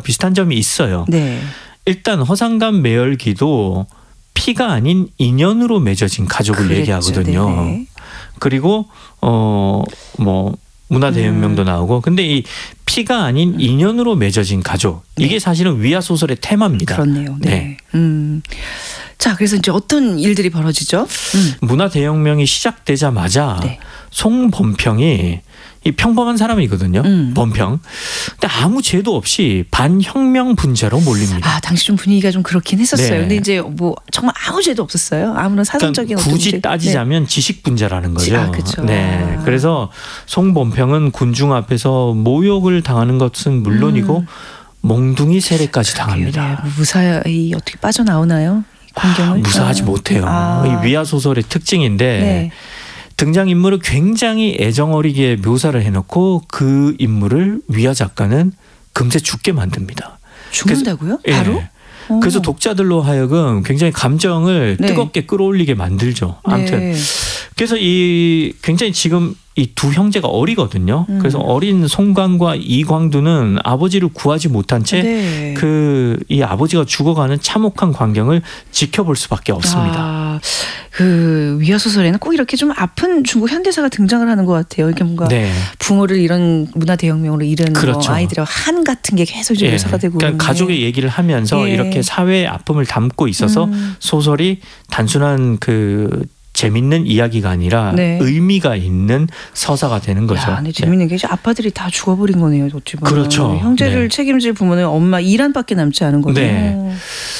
비슷한 점이 있어요. 네. 일단 허상간 매열기도 피가 아닌 인연으로 맺어진 가족을 그랬죠. 얘기하거든요. 네네. 그리고 뭐 문화대혁명도 나오고, 근데 이 피가 아닌 인연으로 맺어진 가족, 이게 네. 사실은 위아 소설의 테마입니다. 그렇네요. 네. 자, 그래서 이제 어떤 일들이 벌어지죠? 문화대혁명이 시작되자마자 네. 송범평이 이 평범한 사람이거든요. 범평. 근데 아무 죄도 없이 반혁명 분자로 몰립니다. 아, 당시 좀 분위기가 좀 그렇긴 했었어요. 네. 근데 이제 뭐 정말 아무 죄도 없었어요. 아무런 사전적인 그러니까 어떤 굳이 문제. 따지자면 지식 분자라는 거죠. 아, 그렇죠. 네. 그래서 송범평은 군중 앞에서 모욕을 당하는 것은 물론이고 몽둥이 세례까지 당합니다. 네. 무사히 어떻게 빠져나오나요? 광경을? 무사하지 못해요. 이 위아 소설의 특징인데 네. 등장인물을 굉장히 애정어리게 묘사를 해놓고 그 인물을 위아 작가는 금세 죽게 만듭니다. 죽는다고요? 그래서, 바로? 예. 그래서 독자들로 하여금 굉장히 감정을 네. 뜨겁게 끌어올리게 만들죠. 아무튼 네. 그래서 이 굉장히 지금 이 두 형제가 어리거든요. 그래서 어린 송강과 이광두는 아버지를 구하지 못한 채 네. 이 아버지가 죽어가는 참혹한 광경을 지켜볼 수밖에 없습니다. 아, 그 위아 소설에는 꼭 이렇게 좀 아픈 중국 현대사가 등장을 하는 것 같아요. 이게 뭔가 네. 부모를 잃은 문화 대혁명으로 잃은 그렇죠. 뭐 아이들의 한 같은 게 계속 이제 묘사가 되고. 그러니까 있는데. 가족의 얘기를 하면서 예. 이렇게 사회의 아픔을 담고 있어서 소설이 단순한 그 재밌는 이야기가 아니라 네. 의미가 있는 서사가 되는 거죠. 야, 근데 재밌는 게 이제 아빠들이 다 죽어버린 거네요. 어찌 보면. 그렇죠. 형제를 네. 책임질 부모는 엄마 이란밖에 남지 않은 거네요. 네.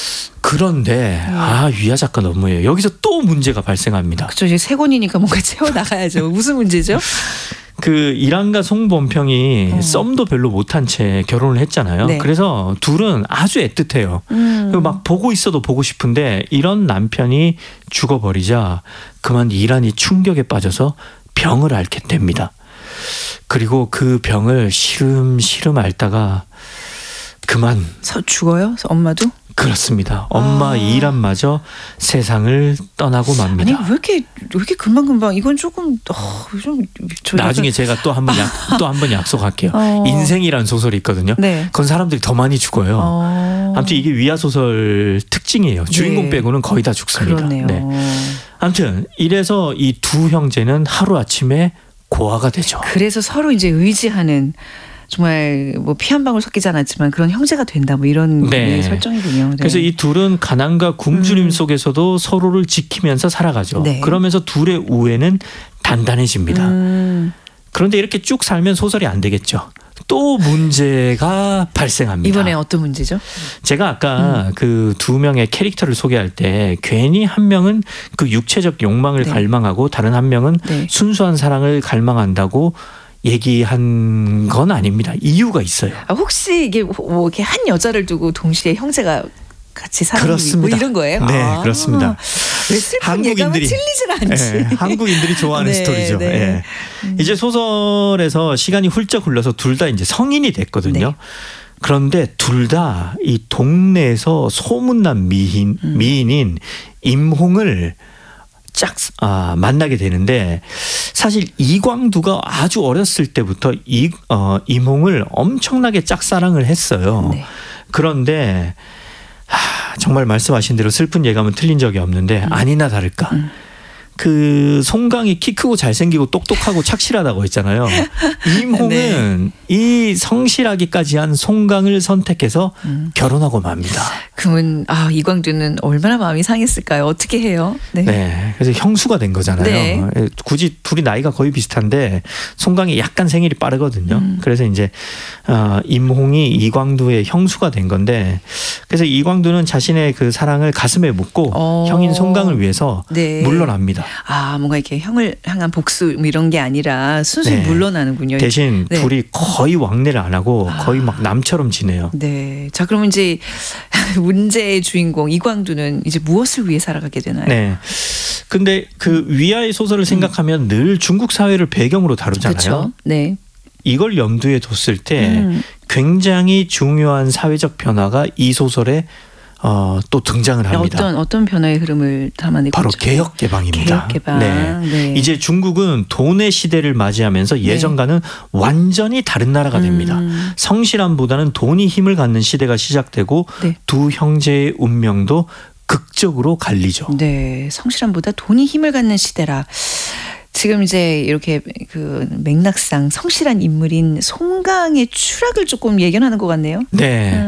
그런데 위아 작가 너무해요. 여기서 또 문제가 발생합니다. 그렇죠. 이제 세 권이니까 뭔가 채워 나가야죠. 무슨 문제죠? 그 이란과 송범평이 썸도 별로 못한 채 결혼을 했잖아요. 네. 그래서 둘은 아주 애틋해요. 그리고 막 보고 있어도 보고 싶은데 이런 남편이 죽어버리자 그만 이란이 충격에 빠져서 병을 앓게 됩니다. 그리고 그 병을 시름시름 앓다가 그만 죽어요? 엄마도? 그렇습니다. 엄마 이란마저 세상을 떠나고 맙니다. 아니 왜 이렇게 금방 이건 조금 좀 나중에 제가 또 한 번 약속할게요. 인생이란 소설이 있거든요. 네. 그건 사람들이 더 많이 죽어요. 아무튼 이게 위아 소설 특징이에요. 주인공 네. 빼고는 거의 다 죽습니다. 그러네요. 네. 아무튼 이래서 이 두 형제는 하루 아침에 고아가 되죠. 그래서 서로 이제 의지하는 정말 뭐 피 한 방울 섞이지 않았지만 그런 형제가 된다 뭐 이런 네. 설정이군요. 네. 그래서 이 둘은 가난과 굶주림 속에서도 서로를 지키면서 살아가죠. 네. 그러면서 둘의 우애는 단단해집니다. 그런데 이렇게 쭉 살면 소설이 안 되겠죠. 또 문제가 발생합니다. 이번에 어떤 문제죠? 제가 아까 그 두 명의 캐릭터를 소개할 때 괜히 한 명은 그 육체적 욕망을 네. 갈망하고 다른 한 명은 네. 순수한 사랑을 갈망한다고 얘기한 건 아닙니다. 이유가 있어요. 혹시 이게 뭐 이렇게 한 여자를 두고 동시에 형제가 같이 사는 그렇습니다. 뭐 이런 거예요? 네, 그렇습니다. 왜 슬픈 예감은 틀리질 않지? 네, 한국인들이 좋아하는 네, 스토리죠. 네. 네. 이제 소설에서 시간이 훌쩍 흘러서 둘 다 이제 성인이 됐거든요. 네. 그런데 둘 다 이 동네에서 소문난 미인인 임홍을 만나게 되는데 사실 이광두가 아주 어렸을 때부터 임홍을 엄청나게 짝사랑을 했어요. 네. 그런데 정말 말씀하신 대로 슬픈 예감은 틀린 적이 없는데 아니나 다를까 그 송강이 키 크고 잘생기고 똑똑하고 착실하다고 했잖아요. 임홍은 이 성실하기까지 한 송강을 선택해서 결혼하고 맙니다. 그러면 이광두는 얼마나 마음이 상했을까요? 어떻게 해요? 네. 네, 그래서 형수가 된 거잖아요. 네. 굳이 둘이 나이가 거의 비슷한데 송강이 약간 생일이 빠르거든요. 그래서 이제 임홍이 이광두의 형수가 된 건데 그래서 이광두는 자신의 그 사랑을 가슴에 묻고 형인 송강을 위해서 네. 물러납니다. 뭔가 이렇게 형을 향한 복수 뭐 이런 게 아니라 순순히 네. 물러나는군요. 대신 네. 둘이 거의 왕래를 안 하고 거의 막 남처럼 지내요. 네. 자, 그러면 이제 문제의 주인공 이광두는 이제 무엇을 위해 살아가게 되나요? 네. 근데 그 위아의 소설을 생각하면 늘 중국 사회를 배경으로 다루잖아요. 그렇죠. 네. 이걸 염두에 뒀을 때 굉장히 중요한 사회적 변화가 이 소설에 또 등장을 합니다. 어떤 변화의 흐름을 담아내고 바로 있죠? 개혁 개방입니다. 개혁 개방. 네. 이제 중국은 돈의 시대를 맞이하면서 예전과는 완전히 다른 나라가 됩니다. 성실함보다는 돈이 힘을 갖는 시대가 시작되고 네. 두 형제의 운명도 극적으로 갈리죠. 네, 성실함보다 돈이 힘을 갖는 시대라. 지금 이제 이렇게 그 맥락상 성실한 인물인 송강의 추락을 조금 예견하는 것 같네요. 네.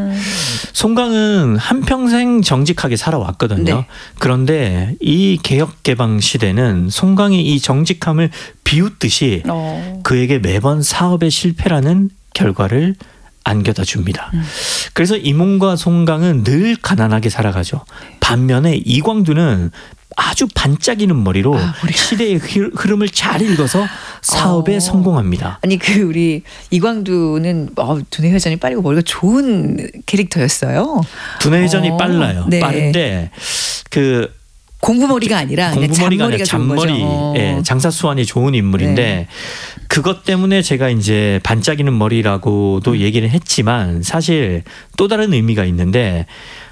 송강은 한평생 정직하게 살아왔거든요. 네. 그런데 이 개혁개방 시대는 송강의 이 정직함을 비웃듯이 그에게 매번 사업의 실패라는 결과를 안겨다 줍니다. 그래서 이몽과 송강은 늘 가난하게 살아가죠. 반면에 이광두는 아주 반짝이는 머리로 시대의 흐름을 잘 읽어서 사업에 성공합니다. 아니 우리 이광두는 두뇌 회전이 빠르고 머리가 좋은 캐릭터였어요. 두뇌 회전이 빨라요. 네. 빠른데 공부머리가 아니라 공부머리가 아니라 잔머리, 장사 수완이 좋은 인물인데 네. 그것 때문에 제가 이제 반짝이는 머리라고도 얘기를 했지만 사실 또 다른 의미가 있는데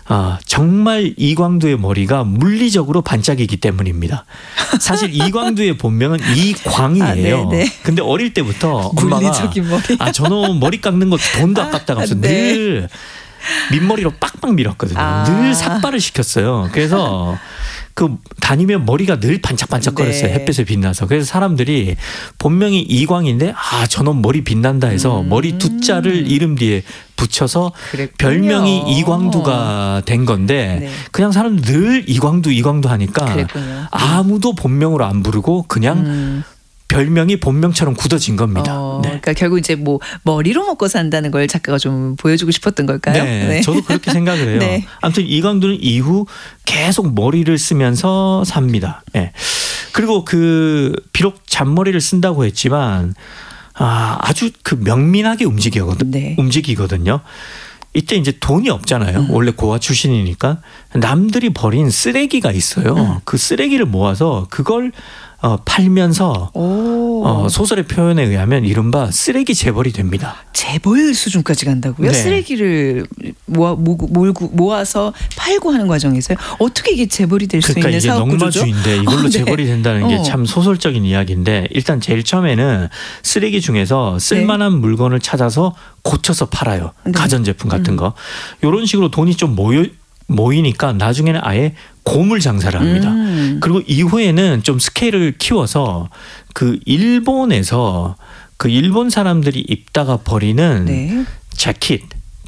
정말 이광두의 머리가 물리적으로 반짝이기 때문입니다. 사실 이광두의 본명은 이광이에요. 근데 어릴 때부터 엄마가 물리적인 머리. 저놈 머리 깎는 거 돈도 아깝다고 하면서 늘 민머리로 빡빡 밀었거든요. 늘 삭발을 시켰어요. 그래서 다니면 머리가 늘 반짝반짝거렸어요. 햇빛에 빛나서. 그래서 사람들이 본명이 이광인데 저놈 머리 빛난다 해서 머리 두 자를 이름 뒤에 붙여서 그랬군요. 별명이 이광두가 된 건데 그냥 사람들 늘 이광두 하니까 그랬군요. 아무도 본명으로 안 부르고 그냥 별명이 본명처럼 굳어진 겁니다. 그러니까 결국 이제 머리로 먹고 산다는 걸 작가가 좀 보여주고 싶었던 걸까요? 네, 저도 그렇게 생각을 해요. 네. 아무튼 이광두는 이후 계속 머리를 쓰면서 삽니다. 네. 그리고 비록 잔머리를 쓴다고 했지만 아주 명민하게 움직이거든요. 이때 이제 돈이 없잖아요. 원래 고아 출신이니까 남들이 버린 쓰레기가 있어요. 그 쓰레기를 모아서 그걸 팔면서 소설의 표현에 의하면 이른바 쓰레기 재벌이 됩니다. 재벌 수준까지 간다고요? 네. 쓰레기를 모아서 팔고 하는 과정에서요. 어떻게 이게 재벌이 될 수 있는 사업 구조죠? 넉마주인데 이걸로 재벌이 된다는 게 참 소설적인 이야기인데 일단 제일 처음에는 쓰레기 중에서 쓸만한 물건을 찾아서 고쳐서 팔아요. 가전제품 같은 거. 이런 식으로 돈이 좀 모이니까 나중에는 아예 고물 장사를 합니다. 그리고 이후에는 좀 스케일을 키워서 일본에서 일본 사람들이 입다가 버리는 재킷,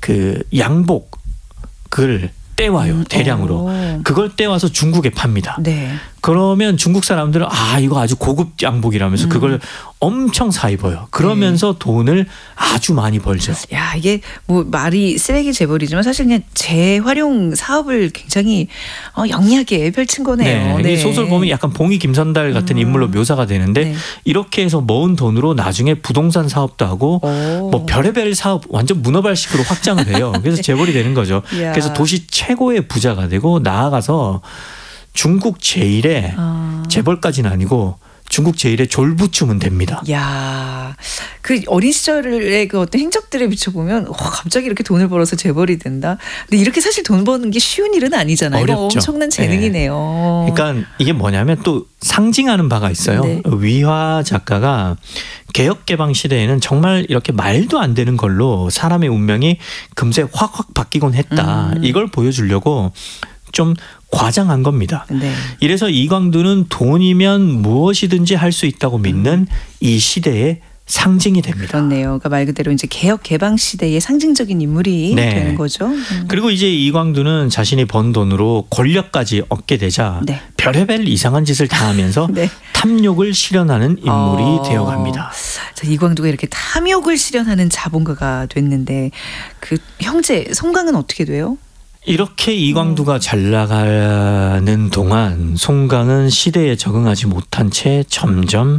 양복을 떼와요. 대량으로. 그걸 떼와서 중국에 팝니다. 그러면 중국 사람들은 이거 아주 고급 양복이라면서 그걸 엄청 사 입어요. 그러면서 돈을 아주 많이 벌죠. 야, 이게 말이 쓰레기 재벌이지만 사실 그냥 재활용 사업을 굉장히 영리하게 펼친 거네요. 이 소설 보면 약간 봉이 김선달 같은 인물로 묘사가 되는데 이렇게 해서 모은 돈으로 나중에 부동산 사업도 하고 별의별 사업 완전 문어발식으로 확장을 해요. 그래서 재벌이 되는 거죠. 그래서 도시 최고의 부자가 되고 나아가서 중국 제1의 재벌까지는 아니고 중국 제1의 졸부쯤은 됩니다. 야, 어린 시절의 어떤 행적들에 비춰보면 갑자기 이렇게 돈을 벌어서 재벌이 된다. 근데 이렇게 사실 돈 버는 게 쉬운 일은 아니잖아요. 어렵죠. 엄청난 재능이네요. 그러니까 이게 뭐냐면 또 상징하는 바가 있어요. 위화 작가가 개혁개방 시대에는 정말 이렇게 말도 안 되는 걸로 사람의 운명이 금세 확 바뀌곤 했다. 이걸 보여주려고 좀 과장한 겁니다. 이래서 이광두는 돈이면 무엇이든지 할 수 있다고 믿는 이 시대의 상징이 됩니다. 그렇네요. 그러니까 말 그대로 이제 개혁 개방 시대의 상징적인 인물이 되는 거죠. 그리고 이제 이광두는 자신이 번 돈으로 권력까지 얻게 되자 별의별 이상한 짓을 다 하면서 탐욕을 실현하는 인물이 되어갑니다. 자, 이광두가 이렇게 탐욕을 실현하는 자본가가 됐는데 형제 송강은 어떻게 돼요? 이렇게 이광두가 잘 나가는 동안 송강은 시대에 적응하지 못한 채 점점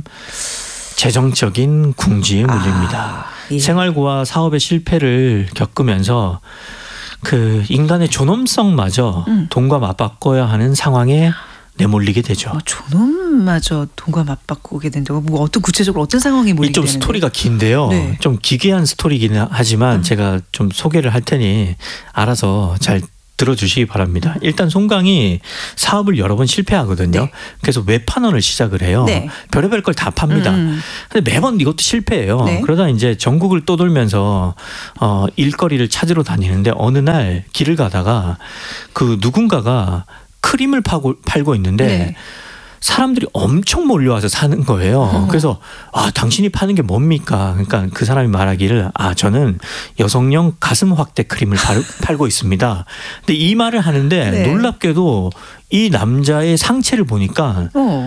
재정적인 궁지에 몰립니다. 생활고와 사업의 실패를 겪으면서 인간의 존엄성마저 돈과 맞바꿔야 하는 상황에 내몰리게 되죠. 존엄마저 돈과 맞바꾸게 된다고? 구체적으로 어떤 상황이 몰리게 좀 되는데? 스토리가 긴데요. 좀 기괴한 스토리이긴 하지만 제가 좀 소개를 할 테니 알아서 잘 들어주시기 바랍니다. 일단 송강이 사업을 여러 번 실패하거든요. 네. 그래서 웹판원을 시작을 해요. 네. 별의별 걸 다 팝니다. 근데 매번 이것도 실패해요. 네. 그러다 이제 전국을 떠돌면서 일거리를 찾으러 다니는데 어느 날 길을 가다가 그 누군가가 크림을 팔고 있는데 네. 사람들이 엄청 몰려와서 사는 거예요. 그래서 당신이 파는 게 뭡니까? 그러니까 그 사람이 말하기를 저는 여성용 가슴 확대 크림을 팔고 있습니다. 근데 이 말을 하는데 네. 놀랍게도 이 남자의 상체를 보니까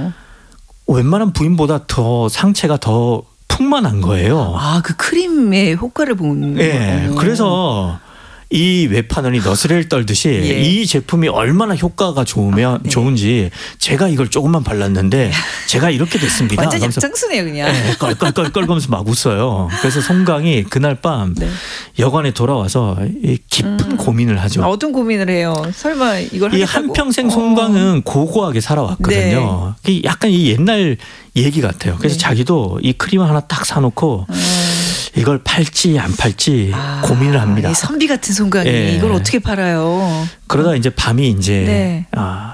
웬만한 부인보다 더 상체가 더 풍만한 거예요. 그 크림의 효과를 본. 네, 그래서 이 웹판원이 너스레를 떨듯이 예. 이 제품이 얼마나 효과가 네. 좋은지 제가 이걸 조금만 발랐는데 제가 이렇게 됐습니다. 완전 그러면서 약장수네요, 그냥. 네, 껄껄껄껄거면서 막 웃어요. 그래서 송강이 그날 밤 네. 여관에 돌아와서 이 깊은 고민을 하죠. 어떤 고민을 해요? 설마 이걸 이 하겠다고? 한평생 송강은 고고하게 살아왔거든요. 이게 약간 이 옛날 얘기 같아요. 그래서 네. 자기도 이 크림을 하나 딱 사놓고 이걸 팔지 안 팔지 고민을 합니다. 이 선비 같은 송강이 예. 이걸 어떻게 팔아요? 그러다 이제 밤이 이제 네.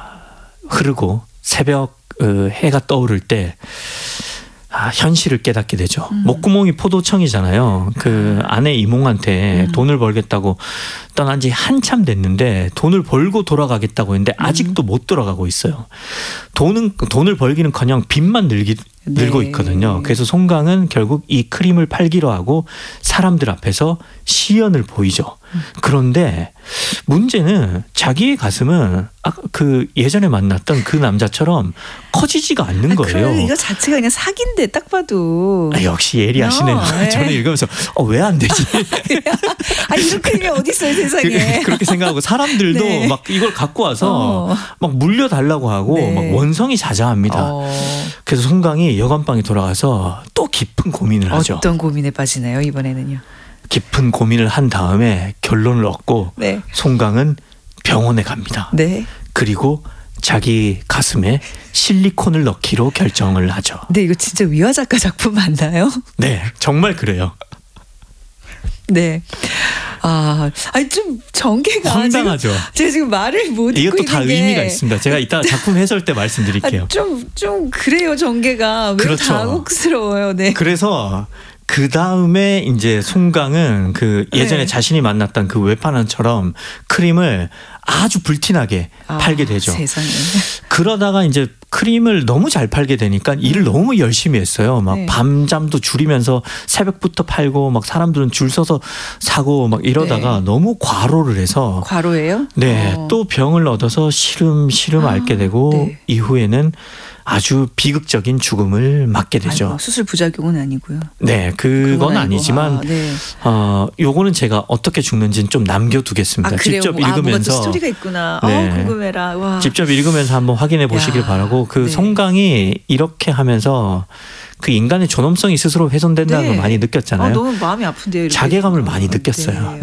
흐르고 새벽 해가 떠오를 때 현실을 깨닫게 되죠. 목구멍이 포도청이잖아요. 그 아내 이몽한테 돈을 벌겠다고 떠난 지 한참 됐는데 돈을 벌고 돌아가겠다고 했는데 아직도 못 돌아가고 있어요. 돈을 벌기는커녕 빚만 늘고 있거든요. 그래서 송강은 결국 이 크림을 팔기로 하고 사람들 앞에서 시연을 보이죠. 그런데 문제는 자기의 가슴은 그 예전에 만났던 그 남자처럼 커지지가 않는 거예요. 이거 자체가 그냥 사기인데 딱 봐도. 역시 예리하시네요. 네. 저는 읽으면서 왜 안 되지? 이런 크림이 어디 있어요, 세상에. 그렇게 생각하고 사람들도 네. 막 이걸 갖고 와서 막 물려달라고 하고 네. 막 원성이 자자합니다. 그래서 송강이 여관방에 돌아가서 또 깊은 고민을 하죠. 어떤 고민에 빠지나요, 이번에는요? 깊은 고민을 한 다음에 결론을 얻고 네. 송강은 병원에 갑니다. 네. 그리고 자기 가슴에 실리콘을 넣기로 결정을 하죠. 네, 이거 진짜 위화 작가 작품 맞나요? 네, 정말 그래요. 네. 좀 전개가 황당하죠. 제가 지금 말을 못 듣고 이것도 다 있는 게 의미가 있습니다. 제가 이따 작품 해설 때 말씀드릴게요. 좀 그래요, 전개가. 매우 그렇죠. 당혹스러워요. 네. 그래서 그 다음에 이제 송강은 그 예전에 네. 자신이 만났던 그 외판원처럼 크림을 아주 불티나게 팔게 되죠. 세상에. 그러다가 이제 크림을 너무 잘 팔게 되니까 일을 너무 열심히 했어요. 막 네. 밤잠도 줄이면서 새벽부터 팔고 막 사람들은 줄 서서 사고 막 이러다가 네. 너무 과로를 해서 과로예요? 네, 또 병을 얻어서 시름 앓게 되고 네. 이후에는 아주 비극적인 죽음을 맞게 되죠. 아이고, 수술 부작용은 아니고요. 네, 그건 아니지만 네. 요거는 제가 어떻게 죽는지는 좀 남겨두겠습니다. 그래요? 직접 뭔가 또 읽으면서 스토리가 있구나. 네. 궁금해라. 와. 직접 읽으면서 한번 확인해 보시길 야, 바라고 그 네. 송강이 이렇게 하면서 그 인간의 존엄성이 스스로 훼손된다는 네. 걸 많이 느꼈잖아요. 너무 마음이 아픈데요. 이렇게 자괴감을 해서. 많이 느꼈어요. 네.